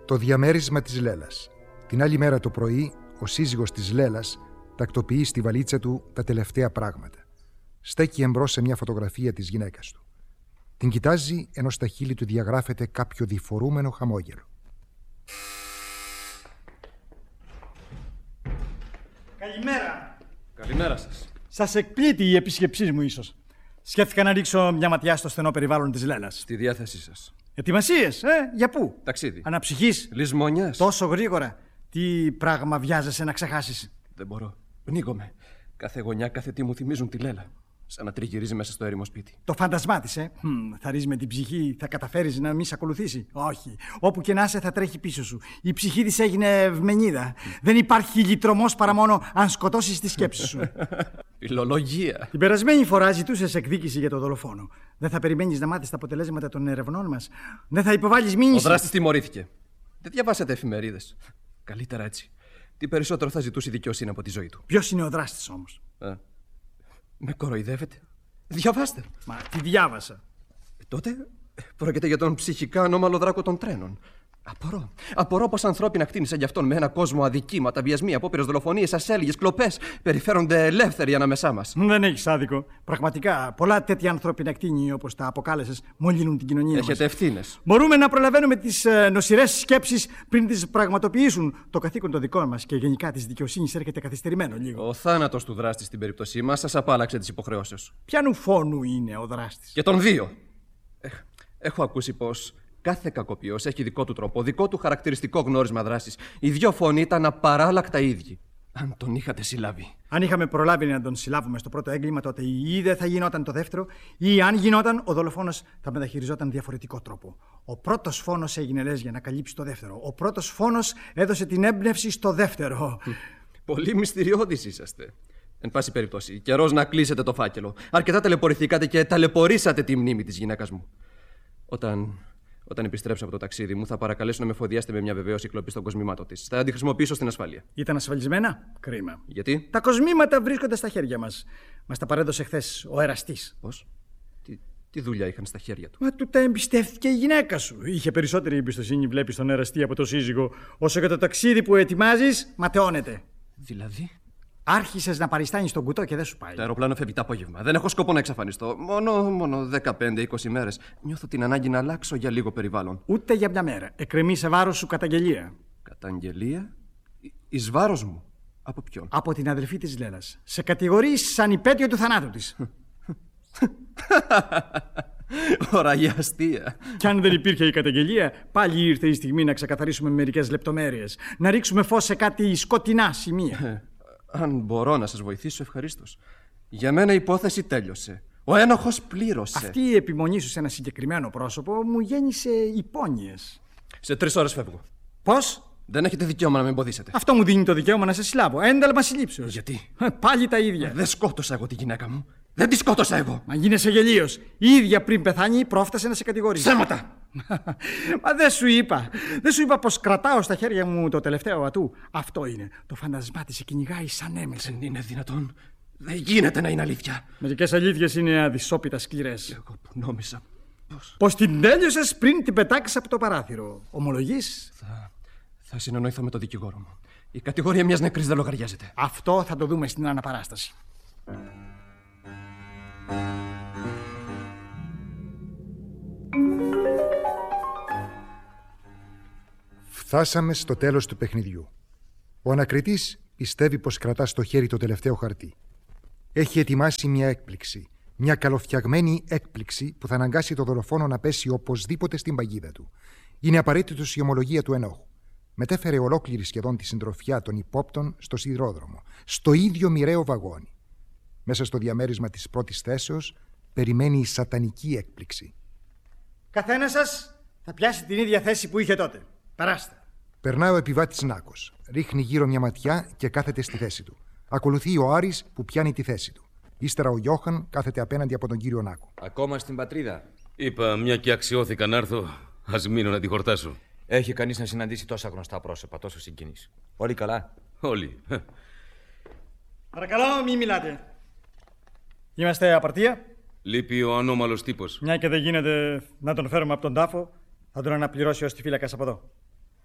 Το διαμέρισμα της Λέλας. Την άλλη μέρα το πρωί, ο σύζυγος της Λέλας τακτοποιεί στη βαλίτσα του τα τελευταία πράγματα. Στέκει εμπρός σε μια φωτογραφία της γυναίκας του. Την κοιτάζει ενώ στα χείλη του διαγράφεται κάποιο διφορούμενο χαμόγελο. Καλημέρα. Καλημέρα σας. Σας εκπλήττει η επίσκεψή μου ίσως. Σκέφτηκα να ρίξω μια ματιά στο στενό περιβάλλον της Λέλας. Στη διάθεσή σας. Ετοιμασίες, για πού? Ταξίδι. Αναψυχής. Λησμονιάς. Τόσο γρήγορα. Τι πράγμα βιάζεσαι να ξεχάσεις? Δεν μπορώ. Πνίγομαι. Κάθε γωνιά, κάθε τι μου θυμίζουν τη Λέλα. Σαν να τριγυρίζει μέσα στο έρημο σπίτι. Το φαντασμά της, θα ρίζει με την ψυχή, θα καταφέρεις να μην σε ακολουθήσει? Όχι. Όπου και να είσαι θα τρέχει πίσω σου. Η ψυχή της έγινε ευμενίδα. Δεν υπάρχει λυτρωμός παρά μόνο αν σκοτώσεις τη σκέψη σου. Φιλολογία. Την περασμένη φορά ζητούσες εκδίκηση για το δολοφόνο. Δεν θα περιμένεις να μάθεις τα αποτελέσματα των ερευνών μας? Δεν θα υποβάλεις μήνυση? Ο δράστης τιμωρήθηκε. Δεν διαβάσατε εφημερίδες? Καλύτερα έτσι. Τι περισσότερο θα ζητούσε η δικαιοσύνη από τη ζωή του. Ποιος είναι ο δράστης όμως? Με κοροϊδεύετε? Διαβάστε. Μα τι διάβασα? Τότε πρόκειται για τον ψυχικά ανώμαλο δράκο των τρένων. Απορώ πως ανθρώπινα κτίνησαν για αυτόν με ένα κόσμο αδικήματα, βιασμοί, απόπειρες, δολοφονίες, ασέλγες, κλοπές περιφέρονται ελεύθεροι ανάμεσά μας. Δεν έχεις άδικο. Πραγματικά, πολλά τέτοια ανθρώπινα κτίνη, όπως τα αποκάλεσες, μολύνουν την κοινωνία μας. Έχετε ευθύνες. Μπορούμε να προλαβαίνουμε τις νοσηρές σκέψεις πριν τις πραγματοποιήσουν. Το καθήκον το δικό μας και γενικά της δικαιοσύνης έρχεται καθυστερημένο λίγο. Ο θάνατος του δράστη στην περίπτωσή μας σας απάλλαξε τις υποχρεώσεις. Ποιανού φόνου είναι ο δράστης? Και των δύο. Έχω ακούσει πως κάθε κακοποιός έχει δικό του τρόπο, δικό του χαρακτηριστικό γνώρισμα δράσης. Οι δυο φόνοι ήταν απαράλλακτα ίδιοι. Αν τον είχατε συλλάβει. Αν είχαμε προλάβει να τον συλλάβουμε στο πρώτο έγκλημα, τότε ή δεν θα γινόταν το δεύτερο, ή αν γινόταν, ο δολοφόνος θα μεταχειριζόταν διαφορετικό τρόπο. Ο πρώτος φόνος έγινε, λες, για να καλύψει το δεύτερο. Ο πρώτος φόνος έδωσε την έμπνευση στο δεύτερο. Πολύ μυστηριώδεις είσαστε. Εν πάση περιπτώσει, καιρός να κλείσετε το φάκελο. Αρκετά ταλαιπωρηθήκατε και ταλαιπωρήσατε τη μνήμη της γυναίκας μου. Όταν επιστρέψω από το ταξίδι μου, θα παρακαλέσω να με εφοδιάσετε με μια βεβαίωση κλοπής των κοσμημάτων της. Θα τη χρησιμοποιήσω στην ασφάλεια. Ήταν ασφαλισμένα? Κρίμα. Γιατί? Τα κοσμήματα βρίσκονται στα χέρια μας. Μας τα παρέδωσε χθες ο εραστής. Πώς? Τι δουλειά είχαν στα χέρια του? Μα του τα εμπιστεύτηκε η γυναίκα σου. Είχε περισσότερη εμπιστοσύνη, βλέπει, στον εραστή από το σύζυγο, όσο και το ταξίδι που ετοιμάζεις ματαιώνεται. Δηλαδή? Άρχισες να παριστάνεις τον κουτό και δεν σου πάει. Το αεροπλάνο φεύγει το απόγευμα. Δεν έχω σκοπό να εξαφανιστώ. Μόνο 15-20 μέρες. Νιώθω την ανάγκη να αλλάξω για λίγο περιβάλλον. Ούτε για μια μέρα. Εκκρεμεί σε βάρος σου καταγγελία. Καταγγελία? Εις βάρος μου? Από ποιον? Από την αδελφή της Λέλας. Σε κατηγορεί σαν υπέτειο του θανάτου της. Ωραία αστεία. Κι αν δεν υπήρχε η καταγγελία, πάλι ήρθε η στιγμή να ξεκαθαρίσουμε μερικές λεπτομέρειες. Να ρίξουμε φως σε κάτι σκοτεινά σημεία. Αν μπορώ να σας βοηθήσω, ευχαρίστως. Για μένα η υπόθεση τέλειωσε. Ο ένοχος πλήρωσε. Αυτή η επιμονή σου σε ένα συγκεκριμένο πρόσωπο μου γέννησε υπόνοιες. Σε 3 ώρες φεύγω. Πώς? Δεν έχετε δικαίωμα να με εμποδίσετε. Αυτό μου δίνει το δικαίωμα να σε συλλάβω. Ένταλμα συλλήψεως. Γιατί? Πάλι τα ίδια. Δεν σκότωσα εγώ τη γυναίκα μου. Δεν τη σκότωσα εγώ. Μα γίνεσαι γελίος. Η ίδια πριν πεθάνει πρόφτασε να σε κατηγορήσει. Ψέματα! Μα δεν σου είπα. Δεν σου είπα πως κρατάω στα χέρια μου το τελευταίο ατού. Αυτό είναι. Το φαντασμά της σε κυνηγάει σαν έμεση. Δεν είναι δυνατόν. Δεν γίνεται να είναι αλήθεια. Μερικές αλήθειες είναι αδυσόπιτα σκληρές. Εγώ που νόμιζα πως την τέλειωσες πριν την πετάξεις από το παράθυρο. Ομολογείς? Θα συνεννοηθώ με τον δικηγόρο μου. Η κατηγορία μιας νεκρής δεν λογαριάζεται. Αυτό θα το δούμε στην αναπαράσταση. Φτάσαμε στο τέλος του παιχνιδιού. Ο ανακριτής πιστεύει πως κρατά στο χέρι το τελευταίο χαρτί. Έχει ετοιμάσει μια έκπληξη. Μια καλοφτιαγμένη έκπληξη που θα αναγκάσει το δολοφόνο να πέσει οπωσδήποτε στην παγίδα του. Είναι απαραίτητος η ομολογία του ενόχου. Μετέφερε ολόκληρη σχεδόν τη συντροφιά των υπόπτων στο σιδηρόδρομο, στο ίδιο μοιραίο βαγόνι. Μέσα στο διαμέρισμα της πρώτης θέσεως περιμένει η σατανική έκπληξη. Καθένας σας θα πιάσει την ίδια θέση που είχε τότε. Περάστε. Περνάει ο επιβάτης Νάκος. Ρίχνει γύρω μια ματιά και κάθεται στη θέση του. Ακολουθεί ο Άρης που πιάνει τη θέση του. Ύστερα ο Γιώχαν κάθεται απέναντι από τον κύριο Νάκο. Ακόμα στην πατρίδα? Είπα, μια και αξιώθηκα να έρθω, ας μείνω να τη χορτάσω. Έχει κανείς να συναντήσει τόσα γνωστά πρόσωπα, τόσο συγκινείς? Όλοι καλά? Όλοι. Παρακαλώ, μην μιλάτε. Είμαστε απαρτία. Λείπει ο ανώμαλος τύπος. Μια και δεν γίνεται να τον φέρουμε από τον τάφο, θα τον αναπληρώσει ως τη φύλακας από εδώ.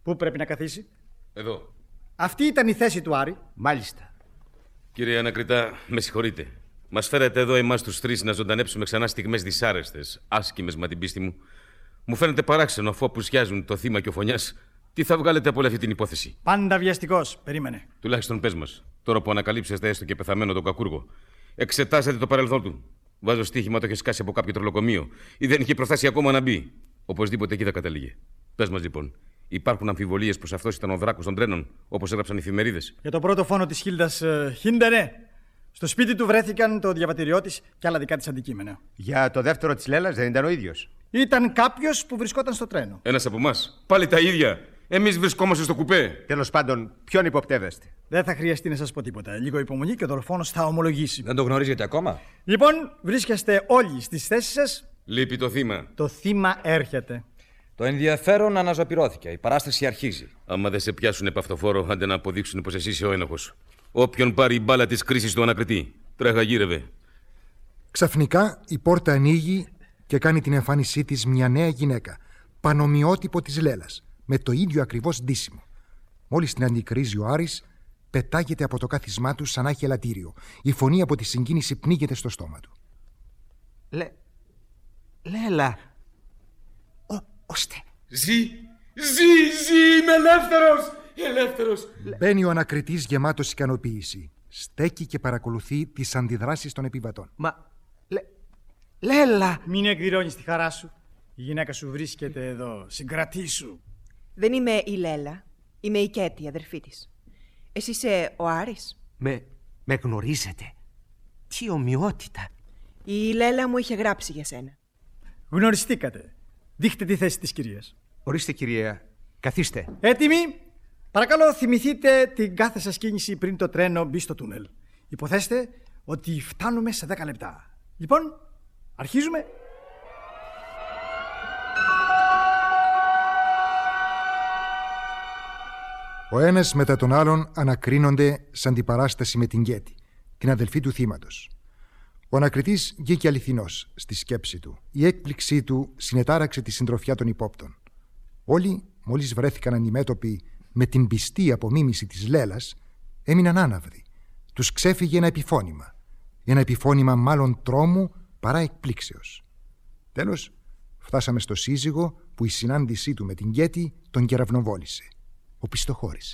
Πού πρέπει να καθίσει? Εδώ. Αυτή ήταν η θέση του Άρη. Μάλιστα. Κύριε Ανακριτά, με συγχωρείτε. Μας φέρατε εδώ εμάς τους τρεις να ζωντανέψουμε ξανά στιγμές δυσάρεστες, άσκημες με την πίστη μου. Μου φαίνεται παράξενο, αφού απουσιάζουν το θύμα και ο φωνιάς, τι θα βγάλετε από όλη αυτή την υπόθεση. Πάντα βιαστικός. Περίμενε. Τουλάχιστον πες μας, τώρα που ανακαλύψετε έστω και πεθαμένο τον κακούργο, εξετάσατε το παρελθόν του. Βάζω στοίχημα το είχε σκάσει από κάποιο τρολοκομείο ή δεν είχε προφτάσει ακόμα να μπει. Οπωσδήποτε εκεί θα κατέληγε. Πες μας λοιπόν, υπάρχουν αμφιβολίες πως αυτός ήταν ο δράκος των τρένων, όπως έγραψαν οι εφημερίδες? Για το πρώτο φόνο της Χίλντας Χίντερε. Στο σπίτι του βρέθηκαν το διαβατηριό της και άλλα δικά της αντικείμενα. Για το δεύτερο της Λέλας δεν ήταν ο ίδιος? Ήταν κάποιος που βρισκόταν στο τρένο. Ένας από εμάς. Πάλι τα ίδια. Εμείς βρισκόμαστε στο κουπέ. Τέλος πάντων, ποιον υποπτεύεστε? Δεν θα χρειαστεί να σας πω τίποτα. Λίγο υπομονή και ο δολοφόνος θα ομολογήσει. Δεν το γνωρίζετε ακόμα? Λοιπόν, βρίσκεστε όλοι στις θέσεις σας. Λείπει το θύμα. Το θύμα έρχεται. Το ενδιαφέρον αναζωπυρώθηκε. Η παράσταση αρχίζει. Άμα δεν σε πιάσουν επαυτοφόρο, άντε να αποδείξουν πως εσύ είσαι ο ένοχος. Όποιον πάρει η μπάλα της κρίσης του ανακριτή. Τρέχα γύρευε. Ξαφνικά η πόρτα ανοίγει και κάνει την εμφάνισή της μια νέα γυναίκα, πανομοιότυπο της Λέλας, με το ίδιο ακριβώς ντύσιμο. Μόλις την αντικρίζει ο Άρης, πετάγεται από το κάθισμά του σαν να έχει ελαττήριο. Η φωνή από τη συγκίνηση πνίγεται στο στόμα του. Λέλα. Ωστε. Ζει, είμαι ελεύθερος. Μπαίνει ο ανακριτής γεμάτος ικανοποίηση. Στέκει και παρακολουθεί τις αντιδράσεις των επιβατών. Λέλα. Μην εκδηλώνεις τη χαρά σου. Η γυναίκα σου βρίσκεται εδώ. Συγκρατήσου. Δεν είμαι η Λέλα. Είμαι η Κέτη, η αδερφή της. Εσύ είσαι ο Άρης? Με γνωρίζετε? Τι ομοιότητα. Η Λέλα μου είχε γράψει για σένα. Γνωριστήκατε. Δείχτε τη θέση της κυρίας. Ορίστε κυρία, καθίστε. Έτοιμοι? Παρακαλώ θυμηθείτε την κάθε σας κίνηση πριν το τρένο μπει στο τούνελ. Υποθέστε ότι φτάνουμε σε 10 λεπτά. Λοιπόν, αρχίζουμε. Ο ένας μετά τον άλλον ανακρίνονται σαν την παράσταση με την Κέτη, την αδελφή του θύματος. Ο ανακριτής βγήκε αληθινός στη σκέψη του. Η έκπληξή του συνετάραξε τη συντροφιά των υπόπτων. Όλοι, μόλις βρέθηκαν αντιμέτωποι με την πιστή απομίμηση της Λέλας, έμειναν άναυδοι. Τους ξέφυγε ένα επιφώνημα. Ένα επιφώνημα μάλλον τρόμου παρά εκπλήξεως. Τέλος, φτάσαμε στο σύζυγο που η συνάντησή του με την Κέτη τον κεραυνοβόλησε. Οπισθοχώρησε.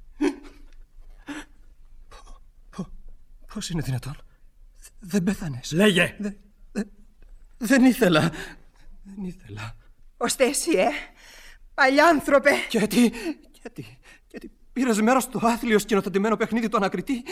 Πώς είναι δυνατόν? Δεν πέθανες? Λέγε. Δεν ήθελα. Ωστε εσύ, παλιάνθρωπε. Γιατί πήρες μέρος στο άθλιο σκηνοθετημένο παιχνίδι του ανακριτή?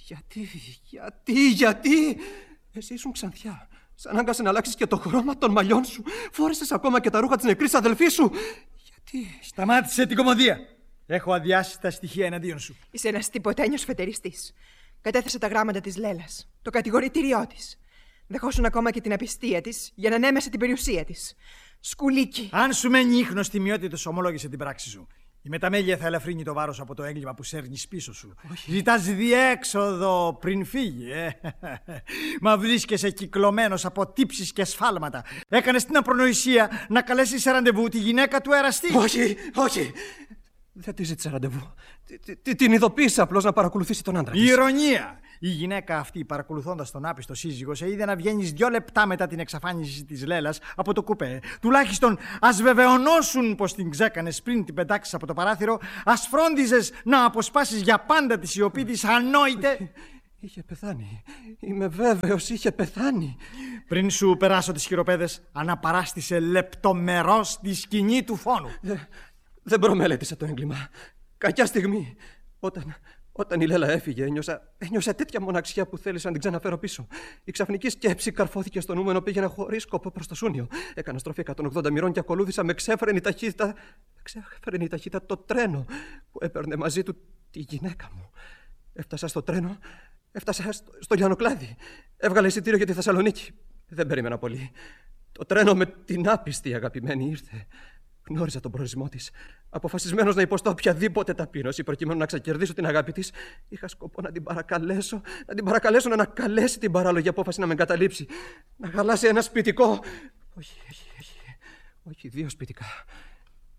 Γιατί? Εσύ ήσουν ξανθιά. Σ' ανάγκασε να αλλάξεις και το χρώμα των μαλλιών σου. Φόρεσες ακόμα και τα ρούχα της νεκρής αδελφής σου. Γιατί? Σταμάτησε την κωμωδία. Έχω αδειάσει τα στοιχεία εναντίον σου. Είσαι ένας τυποτένιος φετεριστής. Κατέθεσε τα γράμματα της Λέλας, το κατηγορητήριό της. Δεχόσουν ακόμα και την απιστία της για να ανέμεσε την περιουσία της. Σκουλίκι. Αν σου μένει ίχνος τιμιότητος, ομολόγησε την πράξη σου. Η μεταμέλεια θα ελαφρύνει το βάρος από το έγκλημα που σέρνεις πίσω σου. Ζητάς διέξοδο πριν φύγει, Μα βρίσκεσαι κυκλωμένος από τύψεις και σφάλματα. Έκανες την απρονοησία να καλέσεις σε ραντεβού τη γυναίκα του εραστή. Όχι. Δεν τη ζήτησα ραντεβού. Την ειδοποίησα απλώς να παρακολουθήσει τον άντρα της. Ηρωνία! Η γυναίκα αυτή, παρακολουθώντας τον άπιστο σύζυγο, σε είδε να βγαίνεις 2 λεπτά μετά την εξαφάνιση της Λέλας από το κουπέ. Τουλάχιστον ας βεβαιωνώσουν πως την ξέκανες πριν την πετάξεις από το παράθυρο. Ας φρόντιζες να αποσπάσεις για πάντα τη σιωπή της, ανόητε. Είχε πεθάνει. Είμαι βέβαιος, είχε πεθάνει. Πριν σου περάσω τις χειροπέδες, αναπαράστησε λεπτομερώς τη σκηνή του φόνου. Δεν προμέλετησα το έγκλημα. Κακιά στιγμή. Όταν η Λέλα έφυγε, ένιωσα τέτοια μοναξιά που θέλησα να την ξαναφέρω πίσω. Η ξαφνική σκέψη καρφώθηκε στο νούμενο, πήγαινα χωρίς σκοπό προς το Σούνιο. Έκανα στροφή 180 μοιρών και ακολούθησα με ξέφρενη ταχύτητα το τρένο που έπαιρνε μαζί του τη γυναίκα μου. Έφτασα στο τρένο, έφτασα στο Λιανοκλάδι. Έβγαλε εισιτήριο για τη Θεσσαλονίκη. Δεν περίμενα πολύ. Το τρένο με την άπιστη αγαπημένη ήρθε. Γνώριζα τον προορισμό της. Αποφασισμένος να υποστώ οποιαδήποτε ταπείνωση προκειμένου να ξεκερδίσω την αγάπη της, είχα σκοπό να την παρακαλέσω να ανακαλέσει την παράλογη απόφαση να με εγκαταλείψει. Να χαλάσει ένα σπιτικό. Όχι, 2 σπιτικά.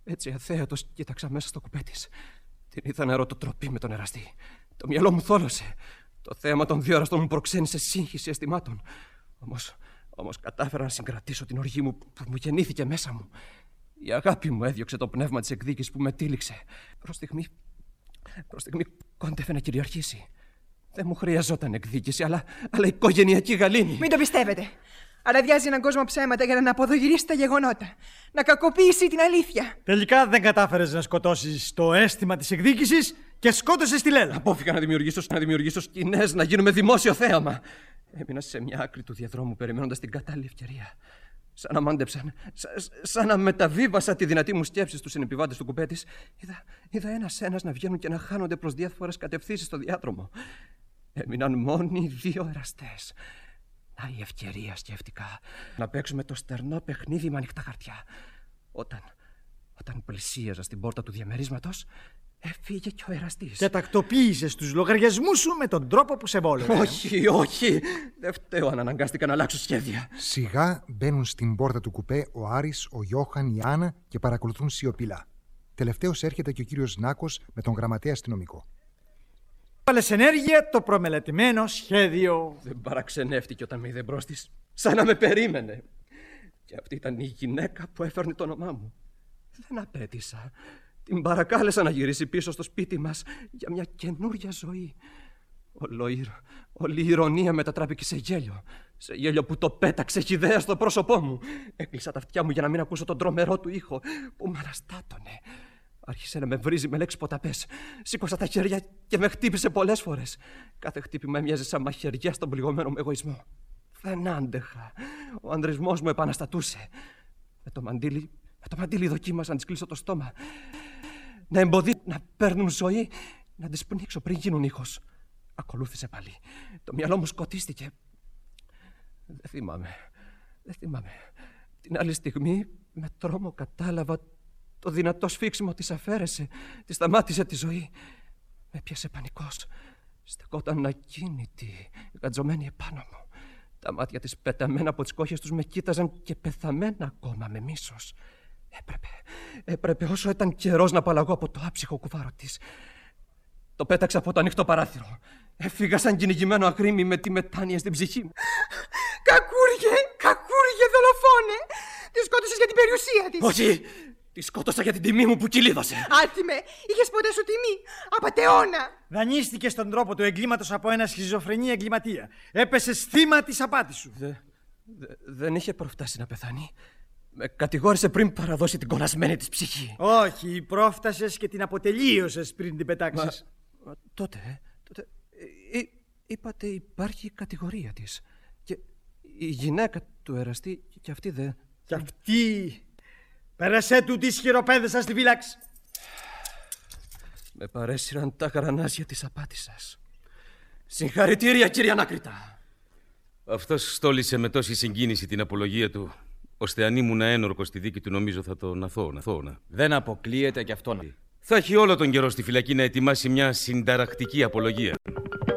Έτσι αθέατος κοίταξα μέσα στο κουπέ της. Την είδα να ρωτοτροπεί με τον εραστή. Το μυαλό μου θόλωσε. Το θέαμα των δύο εραστών μου προξένησε σύγχυση αισθημάτων. Όμως κατάφερα να συγκρατήσω την οργή μου που μου γεννήθηκε μέσα μου. Η αγάπη μου έδιωξε το πνεύμα της εκδίκησης που με τύλιξε. Προς στιγμή κόντευε να κυριαρχήσει. Δεν μου χρειαζόταν εκδίκηση, αλλά οικογενειακή γαλήνη. Μην το πιστεύετε. Αραδιάζει έναν κόσμο ψέματα για να αποδογυρίσει τα γεγονότα. Να κακοποιήσει την αλήθεια. Τελικά δεν κατάφερες να σκοτώσεις το αίσθημα της εκδίκησης και σκότωσες τη Λέλα. Απόφυγα να δημιουργήσω σκηνές, να γίνουμε δημόσιο θέαμα. Έμεινα σε μια άκρη του διαδρόμου περιμένοντας την κατάλληλη ευκαιρία. Σαν να μάντεψαν, σαν να μεταβίβασα τη δυνατή μου σκέψη στους συνεπιβάτες του κουπέ της, είδα ένας να βγαίνουν και να χάνονται προς διάφορες κατευθύνσεις στο διάδρομο. Έμειναν μόνοι δύο εραστές. Να η ευκαιρία, σκέφτηκα, να παίξουμε το στερνό παιχνίδι με ανοιχτά χαρτιά. Όταν πλησίαζα στην πόρτα του διαμερίσματος, έφυγε και ο εραστής. Και τακτοποίησες τους λογαριασμούς σου με τον τρόπο που σε βόλευε. Όχι. Δεν φταίω αν αναγκάστηκα να αλλάξω σχέδια. Σιγά μπαίνουν στην πόρτα του κουπέ ο Άρης, ο Γιώχαν, η Άννα και παρακολουθούν σιωπηλά. Τελευταίος έρχεται και ο κύριος Νάκος με τον γραμματέα αστυνομικό. Βάλες ενέργεια το προμελετημένο σχέδιο. Δεν παραξενεύτηκε όταν με είδε μπρος της. Σαν να με περίμενε. Και αυτή ήταν η γυναίκα που έφερνε το όνομά μου. Δεν απέτησα. Την παρακάλεσα να γυρίσει πίσω στο σπίτι μας για μια καινούρια ζωή. Όλη η ηρωνία μετατράπηκε σε γέλιο. Σε γέλιο που το πέταξε χυδαία στο πρόσωπό μου. Έκλεισα τα αυτιά μου για να μην ακούσω τον τρομερό του ήχο που με αναστάτωνε. Άρχισε να με βρίζει με λέξεις ποταπές. Σήκωσα τα χέρια και με χτύπησε πολλές φορές. Κάθε χτύπημα έμοιαζε σαν μαχαιριά στον πληγωμένο μου εγωισμό. Δεν άντεχα. Ο ανδρισμός μου επαναστατούσε. Με το μαντίλι δοκίμασα να της κλείσω το στόμα. Να εμποδίσω να παίρνουν ζωή, να τις πνίξω πριν γίνουν ήχος. Ακολούθησε πάλι. Το μυαλό μου σκοτίστηκε. Δεν θυμάμαι. Την άλλη στιγμή με τρόμο κατάλαβα το δυνατό σφίξιμο της αφαίρεσε. Της σταμάτησε τη ζωή. Με πιάσε πανικός. Στεκόταν ακίνητη, γατζωμένη επάνω μου. Τα μάτια της πεταμένα από τις κόχες τους με κοίταζαν και πεθαμένα ακόμα με μίσος. Έπρεπε όσο ήταν καιρός να απαλλαγώ από το άψυχο κουβάρο της. Το πέταξα από το ανοιχτό παράθυρο. Έφυγα σαν κυνηγημένο αγρίμι με τη μετάνοια στην ψυχή μου. Κακούργε, δολοφόνε! Τη σκότωσες για την περιουσία της. Όχι! Τη σκότωσα για την τιμή μου που κυλίδωσε. Άτιμε! Είχες ποτέ σου τιμή! Απατεώνα! Δανείστηκες στον τρόπο του εγκλήματος από ένα σχιζοφρενή εγκληματία. Έπεσες θύμα της απάτης σου. Δεν είχε προφτάσει να πεθάνει. Με κατηγόρησε πριν παραδώσει την κολλασμένη της ψυχή. Όχι, πρόφτασες και την αποτελείωσες πριν την πετάξεις. Τότε είπατε υπάρχει κατηγορία της. Και η γυναίκα του εραστή και αυτή δεν... Κι αυτή... Πέρασέ του τις χειροπέδες σας στη φύλαξη. Με παρέσυραν τα γρανάζια της απάτης σας. Συγχαρητήρια, κύριε Ανάκριτα. Αυτός στόλισε με τόση συγκίνηση την απολογία του, ώστε αν ήμουν ένορκος στη δίκη του νομίζω θα τον αθώωνα. Δεν αποκλείεται κι αυτό να... Θα έχει όλο τον καιρό στη φυλακή να ετοιμάσει μια συνταρακτική απολογία.